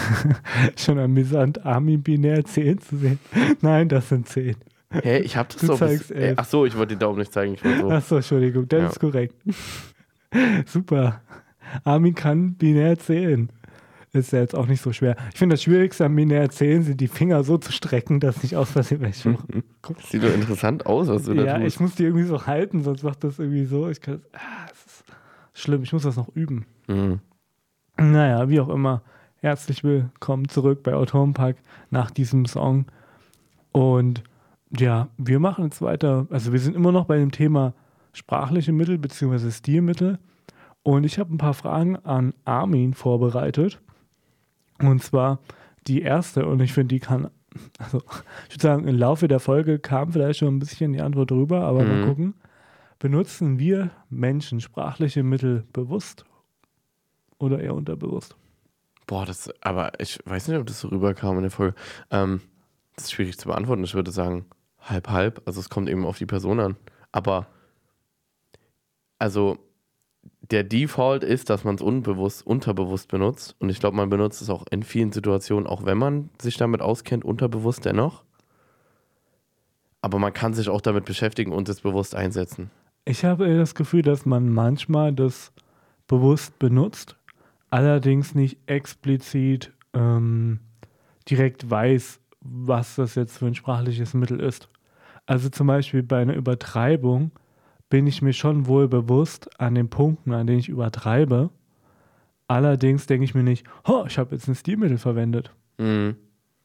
Schon amüsant, Armin binär 10 zu sehen. Nein, das sind 10. Hä, ich hab das Du doch. zeigst 11. Ach so, ich wollte den Daumen nicht zeigen. Ich wollte so. Achso, Entschuldigung, das Ja. ist korrekt. Super. Armin kann binär zählen. Ist ja jetzt auch nicht so schwer. Ich finde, das Schwierigste am binär zählen sind die Finger so zu strecken, dass nicht aus Versehen welche machen. Sieht doch interessant aus, was du da Ja, tust. ich muss die irgendwie so halten, sonst macht das irgendwie so. Das ist schlimm, ich muss das noch üben. Mhm. Naja, wie auch immer. Herzlich willkommen zurück bei Autorenpark nach diesem Song. Und ja, wir machen jetzt weiter. Also wir sind immer noch bei dem Thema sprachliche Mittel bzw. Stilmittel. Und ich habe ein paar Fragen an Armin vorbereitet. Und zwar die erste, und ich finde, die kann, also ich würde sagen, im Laufe der Folge kam vielleicht schon ein bisschen die Antwort drüber, aber mal gucken. Benutzen wir Menschen sprachliche Mittel bewusst oder eher unterbewusst? Boah, aber ich weiß nicht, ob das so rüberkam in der Folge. Das ist schwierig zu beantworten. Ich würde sagen, halb. Also es kommt eben auf die Person an. Aber, also, der Default ist, dass man es unterbewusst benutzt. Und ich glaube, man benutzt es auch in vielen Situationen, auch wenn man sich damit auskennt, unterbewusst dennoch. Aber man kann sich auch damit beschäftigen und es bewusst einsetzen. Ich habe eher das Gefühl, dass man manchmal das bewusst benutzt, allerdings nicht explizit direkt weiß, was das jetzt für ein sprachliches Mittel ist. Also zum Beispiel bei einer Übertreibung bin ich mir schon wohl bewusst an den Punkten, an denen ich übertreibe. Allerdings denke ich mir nicht, ich habe jetzt ein Stilmittel verwendet. Mhm.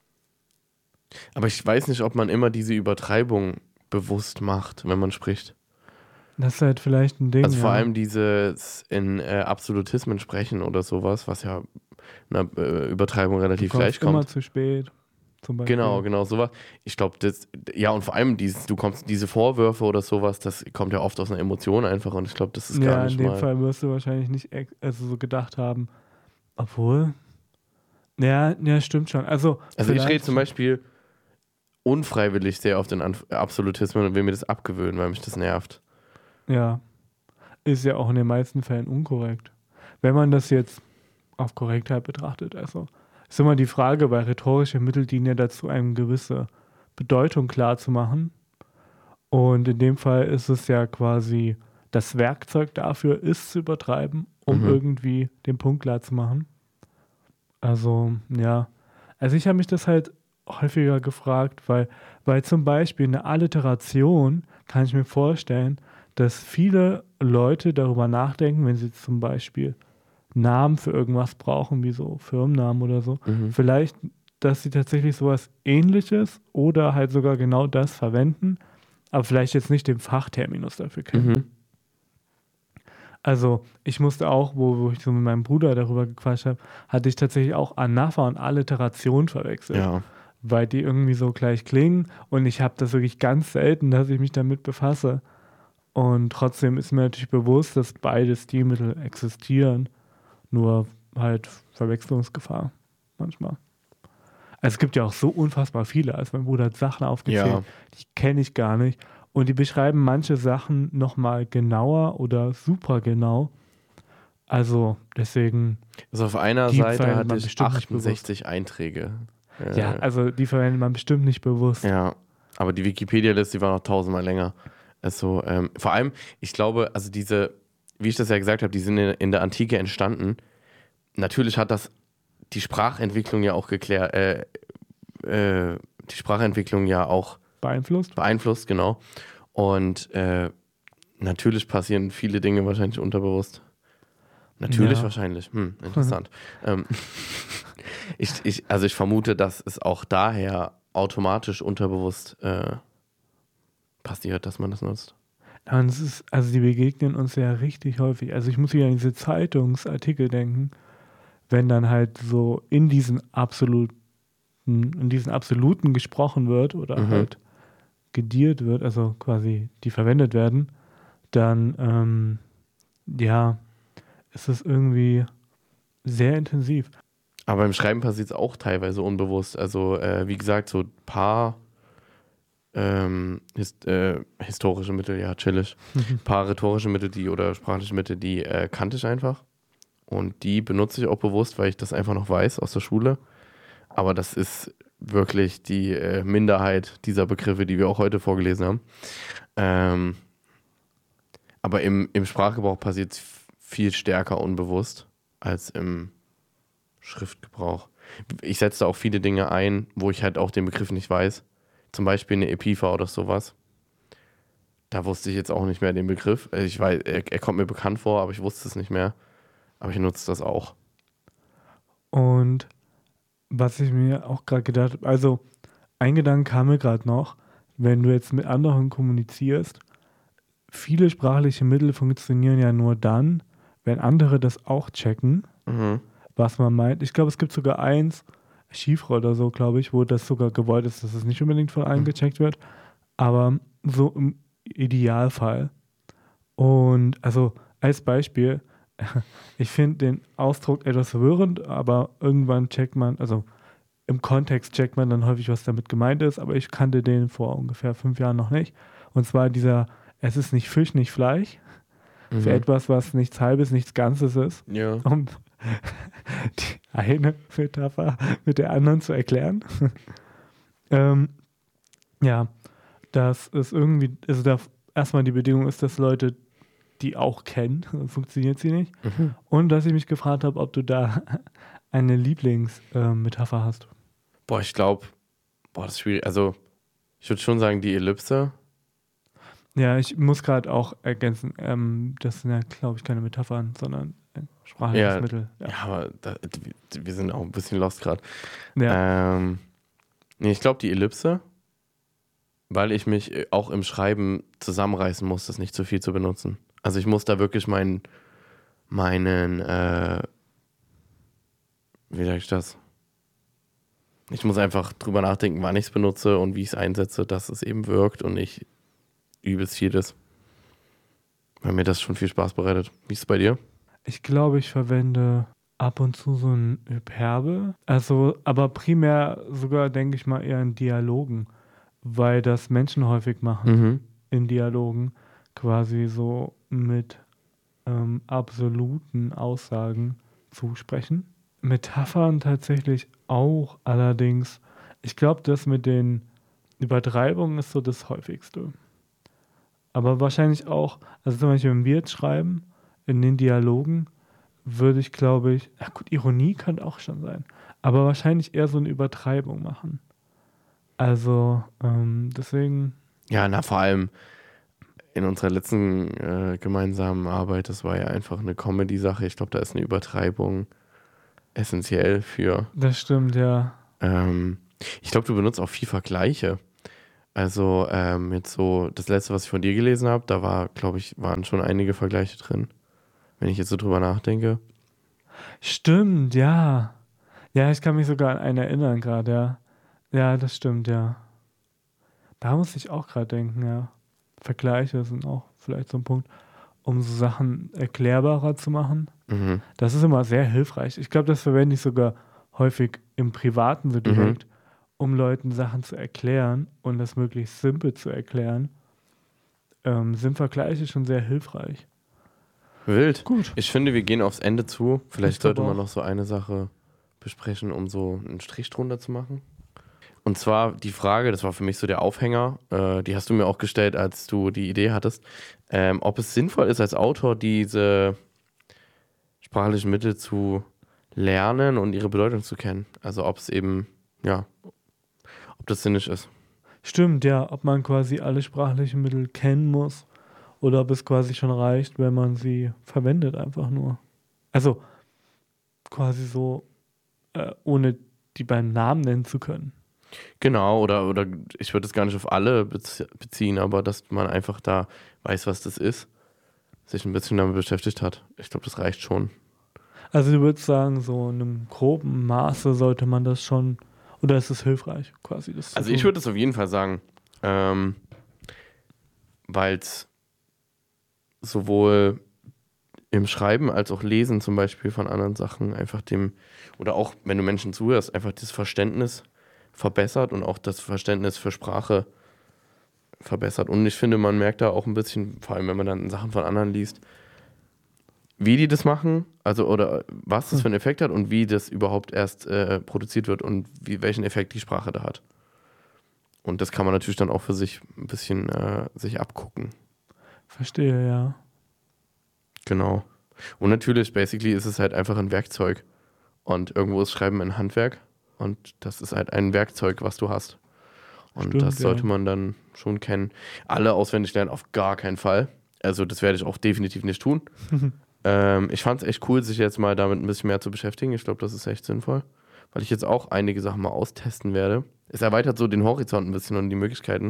Aber ich weiß nicht, ob man immer diese Übertreibung bewusst macht, wenn man spricht. Das ist halt vielleicht ein Ding. Also vor allem dieses in Absolutismen sprechen oder sowas, was ja einer Übertreibung relativ gleich kommt. Immer zu spät. Zum Beispiel. Genau, sowas. Ich glaube, und vor allem diese Vorwürfe oder sowas, das kommt ja oft aus einer Emotion einfach und ich glaube, das ist gar nicht mal... Ja, in dem Fall wirst du wahrscheinlich nicht so gedacht haben, obwohl... Ja, stimmt schon. Also ich rede zum Beispiel unfreiwillig sehr auf den Absolutismen und will mir das abgewöhnen, weil mich das nervt. Ja, ist ja auch in den meisten Fällen unkorrekt. Wenn man das jetzt auf Korrektheit betrachtet, also ist immer die Frage, weil rhetorische Mittel dienen ja dazu, eine gewisse Bedeutung klar zu machen. Und in dem Fall ist es ja quasi das Werkzeug dafür, ist zu übertreiben, um irgendwie den Punkt klar zu machen. Also, ja. Also ich habe mich das halt häufiger gefragt, weil zum Beispiel eine Alliteration kann ich mir vorstellen, dass viele Leute darüber nachdenken, wenn sie zum Beispiel Namen für irgendwas brauchen, wie so Firmennamen oder so, vielleicht, dass sie tatsächlich sowas Ähnliches oder halt sogar genau das verwenden, aber vielleicht jetzt nicht den Fachterminus dafür kennen. Also ich musste auch, wo ich so mit meinem Bruder darüber gequatscht habe, hatte ich tatsächlich auch Anapher und Alliteration verwechselt. Ja. Weil die irgendwie so gleich klingen und ich habe das wirklich ganz selten, dass ich mich damit befasse. Und trotzdem ist mir natürlich bewusst, dass beide Stilmittel existieren, nur halt Verwechslungsgefahr manchmal. Also es gibt ja auch so unfassbar viele, als mein Bruder hat Sachen aufgezählt, die kenne ich gar nicht. Und die beschreiben manche Sachen nochmal genauer oder super genau. Also deswegen... Also auf einer die Seite verwendet hatte man ich bestimmt nicht 68 Einträge. Ja, also die verwendet man bestimmt nicht bewusst. Ja, aber die Wikipedia-Liste, die war noch 1000-mal länger. Also, vor allem, ich glaube, also wie ich das ja gesagt habe, die sind in der Antike entstanden. Natürlich hat das die Sprachentwicklung ja auch beeinflusst, genau. Und natürlich passieren viele Dinge wahrscheinlich unterbewusst. Natürlich, wahrscheinlich. Interessant. Ich vermute, dass es auch daher automatisch unterbewusst passiert, dass man das nutzt. Und die begegnen uns ja richtig häufig. Also ich muss wieder an diese Zeitungsartikel denken, wenn dann halt so in diesen Absoluten gesprochen wird oder halt gediert wird, also quasi die verwendet werden, dann ist es irgendwie sehr intensiv. Aber beim Schreiben passiert es auch teilweise unbewusst. Also wie gesagt, so ein paar historische Mittel, ja, chillig. Ein paar rhetorische Mittel, oder sprachliche Mittel, die kannte ich einfach. Und die benutze ich auch bewusst, weil ich das einfach noch weiß aus der Schule. Aber das ist wirklich die Minderheit dieser Begriffe, die wir auch heute vorgelesen haben. Aber im Sprachgebrauch passiert es viel stärker unbewusst als im Schriftgebrauch. Ich setze da auch viele Dinge ein, wo ich halt auch den Begriff nicht weiß. Zum Beispiel eine Epipha oder sowas. Da wusste ich jetzt auch nicht mehr den Begriff. Ich weiß, er kommt mir bekannt vor, aber ich wusste es nicht mehr. Aber ich nutze das auch. Und was ich mir auch gerade gedacht habe, also ein Gedanke kam mir gerade noch, wenn du jetzt mit anderen kommunizierst, viele sprachliche Mittel funktionieren ja nur dann, wenn andere das auch checken, was man meint. Ich glaube, es gibt sogar eins, Chiffre oder so, glaube ich, wo das sogar gewollt ist, dass es nicht unbedingt von allen gecheckt wird, aber so im Idealfall. Und also als Beispiel, ich finde den Ausdruck etwas verwirrend, aber irgendwann checkt man, also im Kontext checkt man dann häufig, was damit gemeint ist, aber ich kannte den vor ungefähr 5 Jahren noch nicht. Und zwar dieser, es ist nicht Fisch, nicht Fleisch, für etwas, was nichts Halbes, nichts Ganzes ist, Ja. um die eine Metapher mit der anderen zu erklären. Ja, dass es irgendwie, also da erstmal die Bedingung ist, dass Leute die auch kennen, sonst funktioniert sie nicht. Und dass ich mich gefragt habe, ob du da eine Lieblingsmetapher hast. Boah, ich glaube, das ist schwierig. Also, ich würde schon sagen, die Ellipse. Ja, ich muss gerade auch ergänzen, das sind ja, glaube ich, keine Metaphern, sondern ein sprachliches Ja, Mittel. Ja, aber wir sind auch ein bisschen lost gerade. Ja. Nee, ich glaube, die Ellipse, weil ich mich auch im Schreiben zusammenreißen muss, das nicht zu viel zu benutzen. Also ich muss da wirklich meinen, wie sage ich das? Ich muss einfach drüber nachdenken, wann ich es benutze und wie ich es einsetze, dass es eben wirkt und nicht übelst viel ist. Weil mir das schon viel Spaß bereitet. Wie ist es bei dir? Ich glaube, ich verwende ab und zu so ein Hyperbe. Also, aber primär sogar, denke ich mal, eher in Dialogen, weil das Menschen häufig machen, in Dialogen, quasi so mit absoluten Aussagen zu sprechen. Metaphern tatsächlich auch, allerdings, ich glaube, das mit den Übertreibungen ist so das häufigste. Aber wahrscheinlich auch, also zum Beispiel, wenn wir jetzt schreiben, in den Dialogen, würde ich, glaube ich, na gut, Ironie könnte auch schon sein, aber wahrscheinlich eher so eine Übertreibung machen. Also, deswegen. Ja, na, vor allem in unserer letzten gemeinsamen Arbeit, das war ja einfach eine Comedy-Sache. Ich glaube, da ist eine Übertreibung essentiell für. Das stimmt, ja. Ich glaube, du benutzt auch viel Vergleiche. Also jetzt so, das letzte, was ich von dir gelesen habe, da waren schon einige Vergleiche drin. Wenn ich jetzt so drüber nachdenke. Stimmt, ja. Ja, ich kann mich sogar an einen erinnern gerade, ja. Ja, das stimmt, ja. Da muss ich auch gerade denken, ja. Vergleiche sind auch vielleicht so ein Punkt, um so Sachen erklärbarer zu machen. Das ist immer sehr hilfreich. Ich glaube, das verwende ich sogar häufig im Privaten so direkt, um Leuten Sachen zu erklären und das möglichst simpel zu erklären. Sind Vergleiche schon sehr hilfreich. Wild. Gut. Ich finde, wir gehen aufs Ende zu. Vielleicht Ich sollte glaube man auch. noch so eine Sache besprechen, um so einen Strich drunter zu machen. Und zwar die Frage, das war für mich so der Aufhänger, die hast du mir auch gestellt, als du die Idee hattest, ob es sinnvoll ist, als Autor diese sprachlichen Mittel zu lernen und ihre Bedeutung zu kennen. Also ob es eben, ja, ob das sinnig ist. Stimmt, ja, ob man quasi alle sprachlichen Mittel kennen muss oder ob es quasi schon reicht, wenn man sie verwendet, einfach nur. Also quasi so, ohne die beim Namen nennen zu können. Genau, oder ich würde es gar nicht auf alle beziehen, aber dass man einfach da weiß, was das ist, sich ein bisschen damit beschäftigt hat. Ich glaube, das reicht schon. Also du würdest sagen, so in einem groben Maße sollte man das schon, oder ist es hilfreich, quasi das zu Also tun? ich würde es auf jeden Fall sagen, weil es sowohl im Schreiben als auch Lesen zum Beispiel von anderen Sachen einfach oder auch wenn du Menschen zuhörst, einfach das Verständnis verbessert und auch das Verständnis für Sprache verbessert. Und ich finde, man merkt da auch ein bisschen, vor allem wenn man dann Sachen von anderen liest, wie die das machen, also oder was das für einen Effekt hat und wie das überhaupt erst produziert wird und welchen Effekt die Sprache da hat. Und das kann man natürlich dann auch für sich ein bisschen sich abgucken. Verstehe, ja. Genau. Und natürlich, basically ist es halt einfach ein Werkzeug. Und irgendwo ist Schreiben ein Handwerk. Und das ist halt ein Werkzeug, was du hast. Und Stimmt, das sollte ja. man dann schon kennen. Alle auswendig lernen auf gar keinen Fall. Also das werde ich auch definitiv nicht tun. Ich fand es echt cool, sich jetzt mal damit ein bisschen mehr zu beschäftigen. Ich glaube, das ist echt sinnvoll. Weil ich jetzt auch einige Sachen mal austesten werde. Es erweitert so den Horizont ein bisschen und die Möglichkeiten.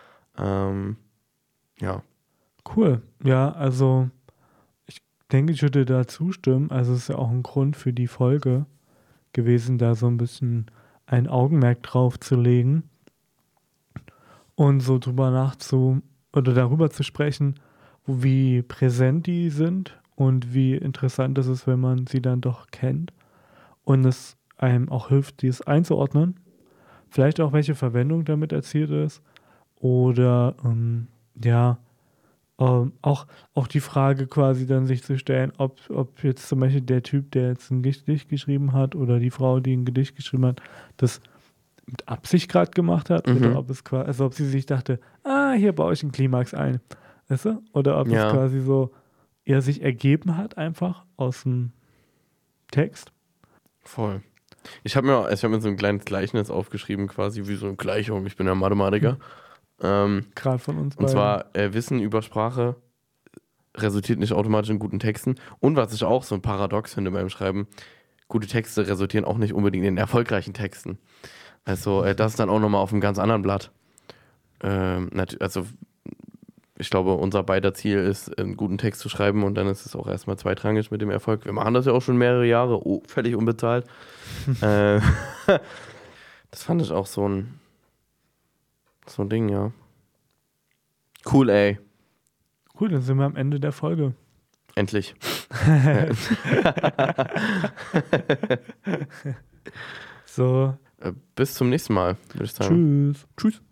Ja. Cool. Ja, also ich denke, ich würde da zustimmen. Also es ist ja auch ein Grund für die Folge gewesen, da so ein bisschen ein Augenmerk drauf zu legen und so oder darüber zu sprechen, wie präsent die sind und wie interessant es ist, wenn man sie dann doch kennt und es einem auch hilft, dies einzuordnen. Vielleicht auch, welche Verwendung damit erzielt ist oder ja, auch die Frage quasi dann sich zu stellen, ob jetzt zum Beispiel der Typ, der jetzt ein Gedicht geschrieben hat oder die Frau, die ein Gedicht geschrieben hat, das mit Absicht gerade gemacht hat oder ob es quasi, also ob sie sich dachte, hier baue ich einen Klimax ein. Weißt du? Oder ob es Ja. quasi so eher sich ergeben hat, einfach aus dem Text. Voll. Ich habe mir so ein kleines Gleichnis aufgeschrieben, quasi wie so eine Gleichung. Ich bin ja Mathematiker. Gerade von uns Und beiden. zwar, Wissen über Sprache resultiert nicht automatisch in guten Texten. Und was ich auch so ein Paradox finde beim Schreiben, gute Texte resultieren auch nicht unbedingt in erfolgreichen Texten. Also das ist dann auch nochmal auf einem ganz anderen Blatt. Also ich glaube, unser beider Ziel ist, einen guten Text zu schreiben und dann ist es auch erstmal zweitrangig mit dem Erfolg. Wir machen das ja auch schon mehrere Jahre, völlig unbezahlt. Das fand ich auch so ein Ding, ja. Cool, ey. Cool, dann sind wir am Ende der Folge. Endlich. So, Bis zum nächsten Mal, würde ich sagen. tschüss. Tschüss.